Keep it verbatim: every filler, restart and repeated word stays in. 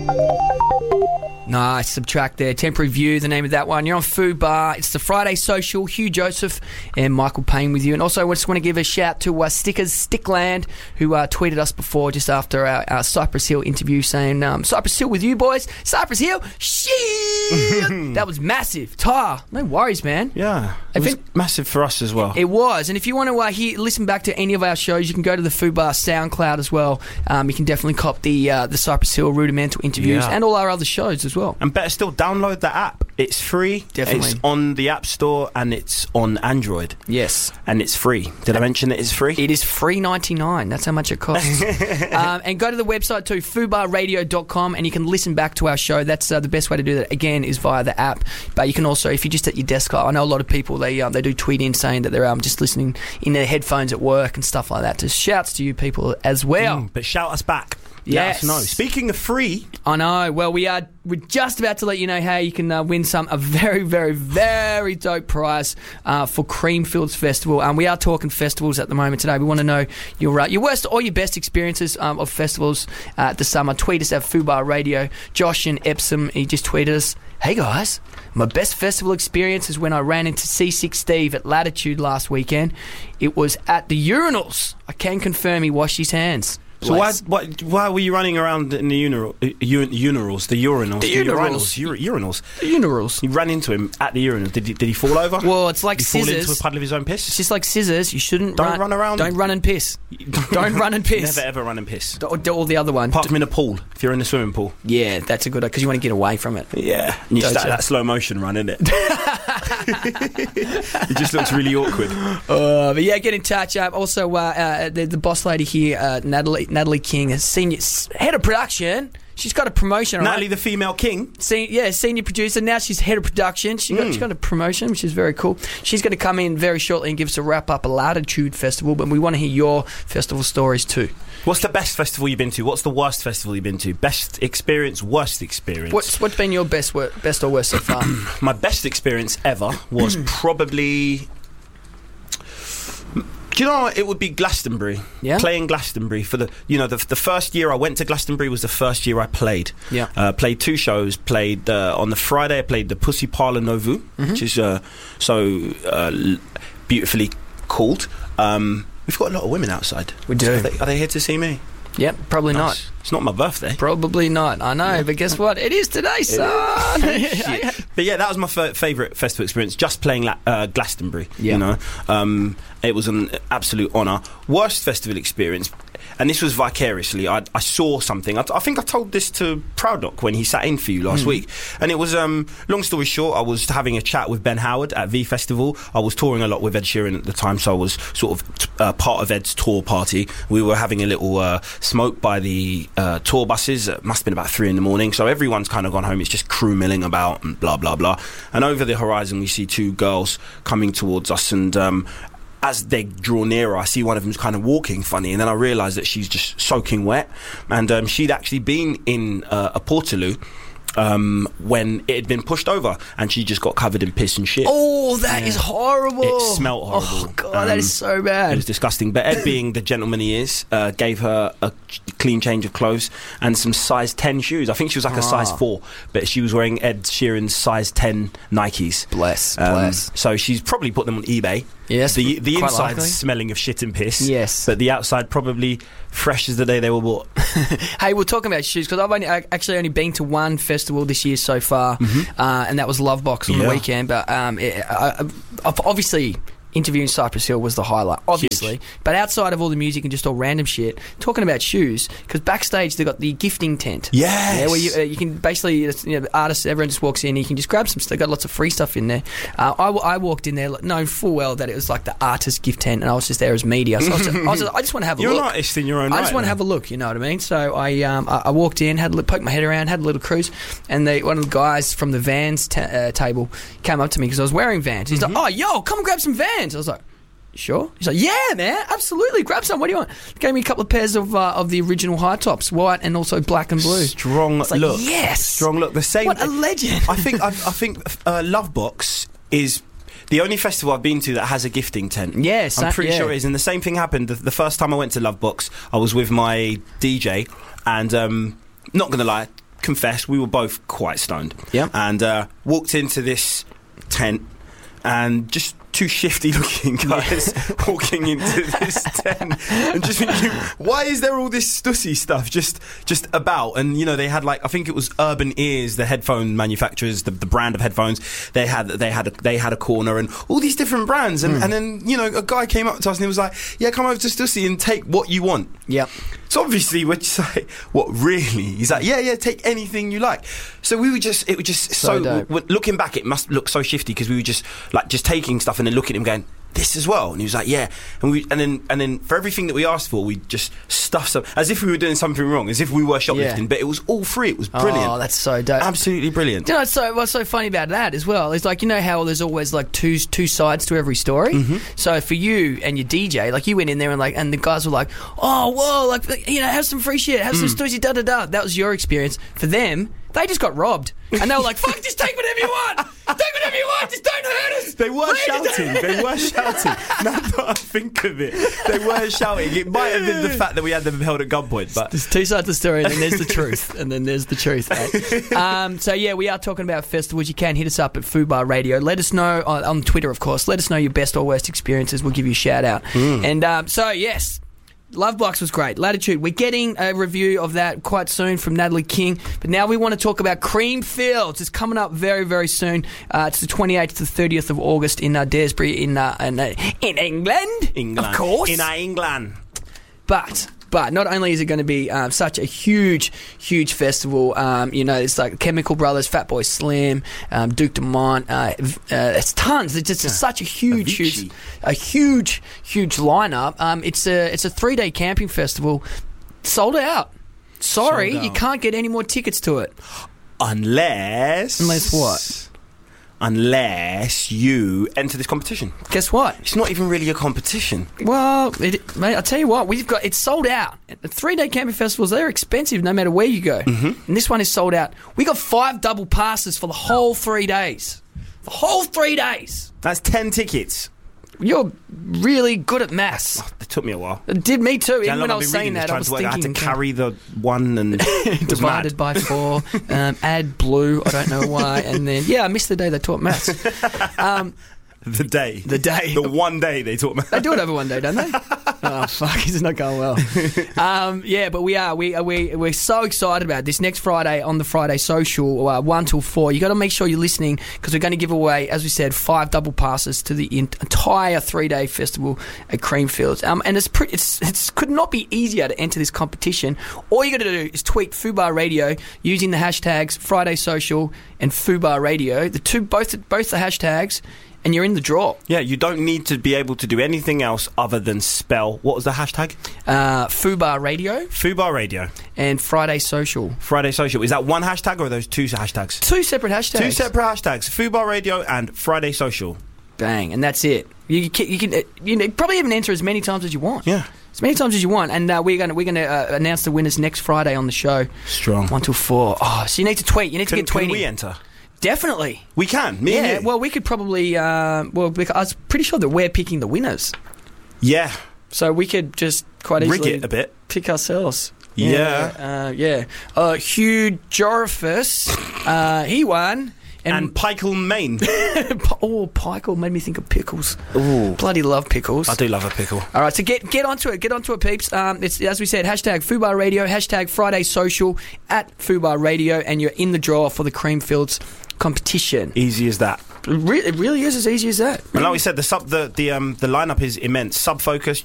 Nice, subtract there. Temporary View, the name of that one. You're on Food Bar. It's the Friday Social. Hugh Joseph and Michael Payne with you. And also, I just want to give a shout to uh, Stickers Stickland, who uh, tweeted us before, just after our, our Cypress Hill interview, saying, um, Cypress Hill with you, boys. Cypress Hill, shit! That was massive. Tar, no worries, man. Yeah, it was think, massive for us as well. It was. And if you want to uh, hear, listen back to any of our shows, you can go to the Food Bar SoundCloud as well. Um, you can definitely cop the, uh, the Cypress Hill Rudimental interviews yeah. and all our other shows as well. And better still, download the app. It's free. Definitely. It's on the App Store and it's on Android. Yes. And it's free. Did I mention that it's free? It is free ninety-nine. That's how much it costs. um, and go to the website too, foodbar radio dot com, and you can listen back to our show. That's uh, the best way to do that, again, is via the app. But you can also, if you're just at your desktop, I know a lot of people, they um, they do tweet in saying that they're um, just listening in their headphones at work and stuff like that. Just shouts to you people as well. Mm, but shout us back. Yes. Let us know. Speaking of free, I know. Well, we are we're just about to let you know how you can uh, win some a very, very, very dope prize uh, for Creamfields Festival. Um, we are talking festivals at the moment today. We want to know your uh, your worst or your best experiences um, of festivals uh, this summer. Tweet us at Fubar Radio. Josh in Epsom, he just tweeted us, "Hey guys, my best festival experience is when I ran into C six Steve at Latitude last weekend. It was at the urinals. I can confirm he washed his hands." So why, why why were you running around in the urinal, uh, urinals, the urinals, the urinals, the urinals, urinals? The urinals. You ran into him at the urinal. Did he, did he fall over? Well, it's like did he scissors. Fall into a puddle of his own piss. It's just like scissors. You shouldn't don't run, run around. Don't run and piss. Don't run and piss. Never ever run and piss. Or, or the other one. Apart from in a pool. If you're in the swimming pool. Yeah, that's a good one because you want to get away from it. Yeah, and you Don't start you? that slow motion run, isn't it? It just looks really awkward. Uh, but yeah, get in touch. Uh, also, uh, uh, the, the boss lady here, uh, Natalie Natalie King, is senior head of production. She's got a promotion. Natalie, right? the female king. Se- yeah, senior producer. Now she's head of production. She got, Mm. she got a promotion, which is very cool. She's going to come in very shortly and give us a wrap up of Latitude Festival. But we want to hear your festival stories too. What's the best festival you've been to? What's the worst festival you've been to? Best experience, worst experience. What's what's been your best wor- best or worst so far? My best experience ever was probably. Do you know what? It would be Glastonbury. Yeah. Playing Glastonbury for the, you know, the, the first year I went to Glastonbury was the first year I played. Yeah. Uh, played two shows. Played uh, on the Friday. I played the Pussy Parlour Novu, Mm-hmm. which is uh, so uh, beautifully called. Um, we've got a lot of women outside. We do. Are they, are they here to see me? Yep, probably Nice. not. It's not my birthday. Probably not. I know, but guess what? It is today, son. But yeah, that was my f- favourite festival experience, just playing la- uh, Glastonbury. Yeah. You know, um, it was an absolute honour. Worst festival experience, and this was vicariously. I, I saw something. I, t- I think I told this to Prouddoc when he sat in for you last Mm. week, and it was. Um, long story short, I was having a chat with Ben Howard at V Festival. I was touring a lot with Ed Sheeran at the time, so I was sort of t- uh, part of Ed's tour party. We were having a little uh, smoke by the uh, tour buses. It must have been about three in the morning, so everyone's kind of gone home. It's just crew milling about and blah blah blah. And over the horizon, we see two girls coming towards us, and um, as they draw nearer, I see one of them's kind of walking funny, and then I realise that she's just soaking wet, and um, she'd actually been in uh, a Portaloo um, when it had been pushed over, and she just got covered in piss and shit. Oh, that Yeah. is horrible. It smelt horrible. Oh, God, Um, that is so bad. It was disgusting. But Ed, being the gentleman he is, uh, gave her a ch- clean change of clothes and some size ten shoes. I think she was like a size Ah. four, but she was wearing Ed Sheeran's size ten Nikes. Bless, Um, bless. So she's probably put them on eBay. Yes, The the quite inside likely. smelling of shit and piss. Yes. But the outside probably fresh as the day they were bought. Hey, we're talking about shoes because I've only I actually only been to one festival this year so far, uh, and that was Lovebox on the Yeah. weekend. But um, it, I, I, obviously, interviewing Cypress Hill was the highlight, obviously. Huge. But outside of all the music and just all random shit, talking about shoes, because backstage they got the gifting tent. Yes. Yeah, where you, uh, you can basically, you know, artists, everyone just walks in, you can just grab some stuff. They got lots of free stuff in there. Uh, I, I walked in there knowing full well that it was like the artist gift tent, and I was just there as media. So I, was just, I, was just, I just want to have a You're look. an artist in your own I right. just want to man. have a look, you know what I mean? So I um, I, I walked in, had a look, poked my head around, had a little cruise, and they, one of the guys from the Vans ta- uh, table came up to me because I was wearing Vans. He's like, "Oh, yo, come and grab some Vans." I was like, "Sure." He's like, "Yeah, man, absolutely. Grab some. What do you want?" Gave me a couple of pairs of uh, of the original high tops, white and also black and blue. Strong It's like, look. yes, Strong look. The same. What a legend. I think. I, I think. Uh, Lovebox is the only festival I've been to that has a gifting tent. Yeah, I'm sa- pretty yeah. sure it is. And the same thing happened the, the first time I went to Lovebox. I was with my D J, and um, not gonna lie, confess, we were both quite stoned. Yeah. And uh, walked into this tent, and just two shifty looking guys walking into this tent, and just thinking, why is there all this Stussy stuff just just about? And you know, they had like, I think it was Urban Ears, the headphone manufacturers, the, the brand of headphones. They had they had a, they had a corner, and all these different brands. And, mm. and then you know, a guy came up to us and he was like, "Yeah, come over to Stussy and take what you want." Yep. So obviously we're just like, what, really? He's like, yeah, yeah, take anything you like. So we were just, it was just so, So w- looking back, it must look so shifty, because we were just like, just taking stuff and then looking at him going, this as well. And he was like, yeah. And we, and then, and then for everything that we asked for, we just stuffed some, as if we were doing something wrong, as if we were shoplifting, Yeah. but it was all free. It was brilliant. Oh, that's so dope. Absolutely brilliant. Do you know what's so, what's so funny about that as well is, like, you know how there's always like two two sides to every story. Mm-hmm. So for you and your D J, like, you went in there and like, and the guys were like, "Oh, whoa, like, you know, have some free shit, have some Mm. Stussy, da da da." That was your experience. For them, they just got robbed, and they were like, "Fuck, just take whatever you want, take whatever you want, just don't hurt us." They were Please shouting. don't- They were shouting. Now that I think of it, they were shouting. It might have been the fact that we had them held at gunpoint, but There's two sides to the story, and then there's the truth, and then there's the truth. Mate. Um, so yeah, we are talking about festivals. You can hit us up at Fubar Radio. Let us know on, on Twitter, of course. Let us know your best or worst experiences. We'll give you a shout out. Mm. And um, so yes, Love Box was great. Latitude. We're getting a review of that quite soon from Natalie King. But now we want to talk about Creamfields. It's coming up very, very soon. Uh, it's the twenty-eighth to the thirtieth of August in uh, Daresbury in uh, in, uh, in England. England, of course. in England. But but not only is it going to be um, such a huge, huge festival, um, you know, it's like Chemical Brothers, Fatboy Slim, um, Duke Dumont, uh, v- uh, it's tons. It's just Yeah. such a huge, Avicii. huge, a huge, huge lineup. Um, it's a it's a three day camping festival, sold out. Sorry, Sold you out. can't get any more tickets to it. Unless... Unless what? Unless you enter this competition. Guess what? It's not even really a competition. Well, it, mate, I'll tell you what, we've got it's sold out. Three day camping festivals, they're expensive no matter where you go. Mm-hmm. And this one is sold out. We got five double passes for the whole three days. The whole three days. That's ten tickets. You're really good at maths. Oh, it took me a while. It did me too. Do you Even know how when long I I've was been saying reading this, that, I trying was to work, thinking... I had to carry the one and... it was divided mad. by four, um, add blue, I don't know why, and then, yeah, I missed the day they taught maths. Um, The day. The day. The one day they taught me. They do it over one day, don't they? Oh, fuck, this is not going well. Um, yeah, but we are. We, we, we're so excited about this. Next Friday on the Friday Social, uh, one till four. You got to make sure you're listening, because we're going to give away, as we said, five double passes to the in- entire three-day festival at Creamfields. Um, and it's, pretty, it's it's could not be easier to enter this competition. All you got to do is tweet Fubar Radio using the hashtags Friday Social and Fubar Radio. The two, both, both the hashtags. And you're in the draw. Yeah, you don't need to be able to do anything else other than spell... What was the hashtag? Uh, Fubar Radio Fubar Radio. and Friday Social. Friday Social. Is that one hashtag or are those two hashtags? Two separate hashtags. Two separate hashtags. Fubar Radio and Friday Social. Bang, and that's it. You can, you can uh, you know, probably even enter as many times as you want. Yeah. As many times as you want. And uh, we're going to we're going to uh, announce the winners next Friday on the show. Strong. One till four. Oh, so you need to tweet. You need Can, to get tweeting. can we enter? Definitely. We can. Me Yeah. and you. Well, we could probably. Uh, well, because I was pretty sure that we're picking the winners, Yeah. so we could just quite easily Rig it a bit. pick ourselves. Yeah. Uh, yeah. Uh, Hugh Jorifus, uh, he won. And Pikel Main. Oh, Pikel made me think of pickles. Ooh. Bloody love pickles. I do love a pickle. All right, so get get onto it. Get onto it, peeps. Um, it's, as we said, hashtag Fubar Radio, hashtag Friday Social at Fubar Radio, and you're in the draw for the Creamfields competition. Easy as that. It, re- it really is as easy as that. And like we said, the sub the the um the lineup is immense. Sub Focus,